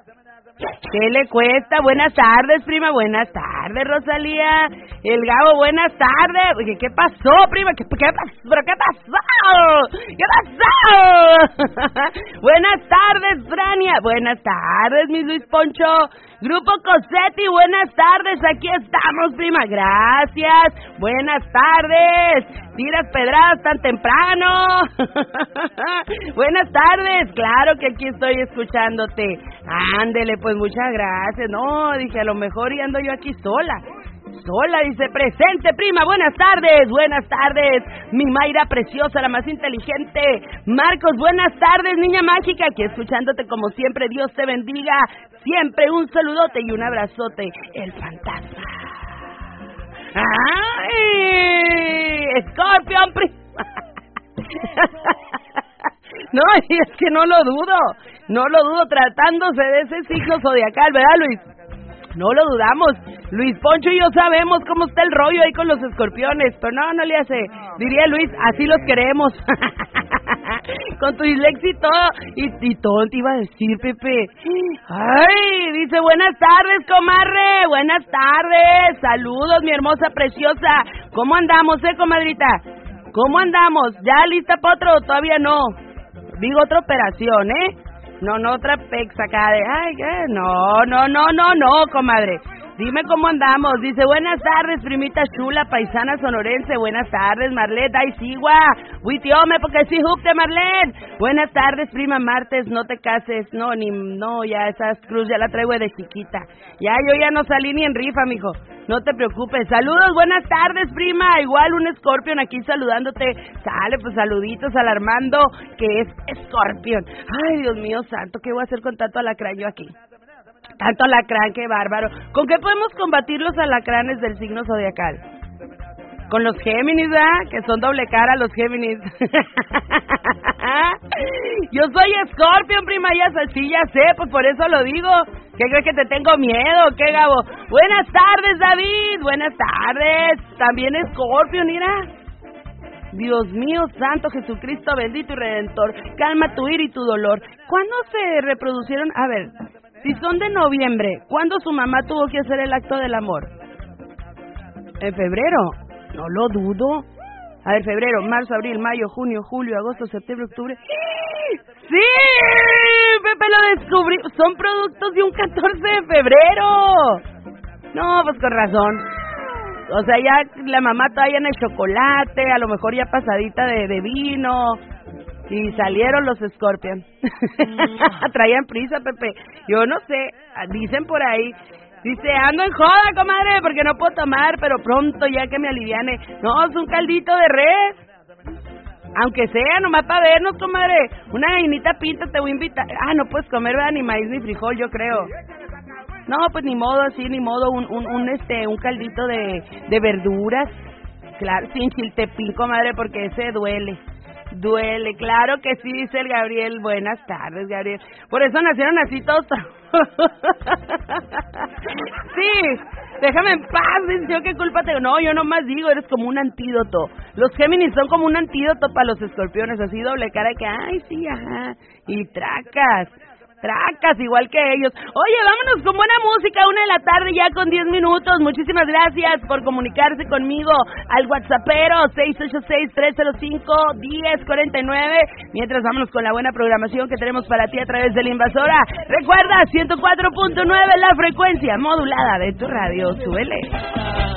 ¿Qué le cuesta? Buenas tardes, prima. Buenas tardes, Rosalía. El Gabo, buenas tardes. Oye, ¿qué pasó, prima? ¿Qué pasó? ¿Pero qué pasó? ¿Qué pasó? Buenas tardes, Frania. Buenas tardes, mi Luis Poncho. Grupo Cosetti, buenas tardes. Aquí estamos, prima. Gracias. Buenas tardes. Tiras pedradas tan temprano. Buenas tardes. Claro que aquí estoy escuchándote. Ándele, pues muchas gracias. No, dije, a lo mejor y ando yo aquí sola. Dice, presente, prima, buenas tardes, mi Mayra preciosa, la más inteligente. Marcos, buenas tardes, niña mágica, aquí escuchándote como siempre, Dios te bendiga, siempre un saludote y un abrazote, el fantasma. ¡Ay! Scorpion, prima. No, y es que no lo dudo, tratándose de ese signo zodiacal, ¿verdad, Luis? No lo dudamos, Luis Poncho y yo sabemos cómo está el rollo ahí con los escorpiones, pero no le hace, diría Luis, así los queremos. Con tu dislexia y todo te iba a decir, Pepe. Ay, dice, buenas tardes, comadre, buenas tardes, saludos, mi hermosa preciosa. ¿Cómo andamos, comadrita? ¿Cómo andamos? ¿Ya lista para otro? Todavía no. Digo, otra operación, No, otra pex acá de... Ay, ¿qué? No, comadre. Dime cómo andamos. Dice, buenas tardes, primita chula, paisana sonorense. Buenas tardes, Marlet. Ay, sigua. Huitiome, porque sí, jupte, Marlet. Buenas tardes, prima, martes. No te cases. No, ya esa cruz ya la traigo de chiquita. Ya, yo ya no salí ni en rifa, mijo. No te preocupes. Saludos, buenas tardes, prima. Igual un Scorpion aquí saludándote. Sale, pues saluditos al Armando, que es Scorpion. Ay, Dios mío santo, ¿qué voy a hacer con tanto alacrán yo aquí? Tanto alacrán, qué bárbaro. ¿Con qué podemos combatir los alacranes del signo zodiacal? Con los Géminis, ¿verdad? Que son doble cara los Géminis. Yo soy Scorpion, prima, ya sé, pues por eso lo digo. ¿Qué crees que te tengo miedo? ¿Qué, Gabo? Buenas tardes, David. Buenas tardes. También Scorpion, mira. Dios mío santo, Jesucristo bendito y redentor. Calma tu ira y tu dolor. ¿Cuándo se reproducieron? A ver, si son de noviembre, ¿cuándo su mamá tuvo que hacer el acto del amor? ¿En febrero? No lo dudo. A ver, febrero, marzo, abril, mayo, junio, julio, agosto, septiembre, octubre. ¡Sí! Pepe, lo descubrí. Son productos de un 14 de febrero. No, pues con razón. O sea, ya la mamá todavía en el chocolate, a lo mejor ya pasadita de vino. Y salieron los Scorpion. Traían prisa, Pepe. Yo no sé, dicen por ahí. Dice, ando en joda, comadre, porque no puedo tomar, pero pronto ya que me aliviane. No, es un caldito de res. Aunque sea, nomás para vernos, comadre. Una gallinita pinta te voy a invitar. Ah, no puedes comer, ¿verdad? Ni maíz ni frijol, yo creo. No, pues ni modo, así, ni modo. Un caldito de verduras. Claro, sin chiltepín, comadre, porque ese duele. Duele, claro que sí, dice el Gabriel. Buenas tardes, Gabriel. Por eso nacieron así todos. Sí, déjame en paz, dice yo, ¿qué culpa tengo? No, yo nomás digo, eres como un antídoto. Los Géminis son como un antídoto para los escorpiones, así doble cara que, ay, sí, ajá. Y tracas, igual que ellos. Oye, vámonos con buena música, 1:00 p.m. ya con 10 minutos. Muchísimas gracias por comunicarse conmigo al WhatsAppero 686-305-1049. Mientras vámonos con la buena programación que tenemos para ti a través de la Invasora. Recuerda, 104.9 la frecuencia modulada de tu radio. Súbele.